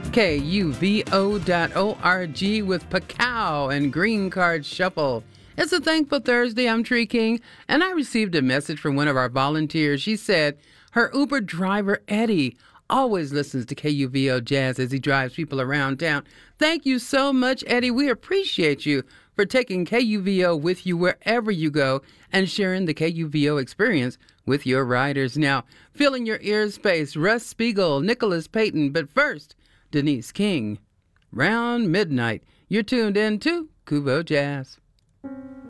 KUVO.org with Pacow and Green Card Shuffle. It's a Thankful Thursday. I'm Tree King, and I received a message from one of our volunteers. She said her Uber driver, Eddie, always listens to KUVO Jazz as he drives people around town. Thank you so much, Eddie. We appreciate you for taking KUVO with you wherever you go and sharing the KUVO experience with your riders. Now, filling your ear space, Russ Spiegel, Nicholas Payton, but first, Denise King. Round midnight, you're tuned in to KUVO Jazz.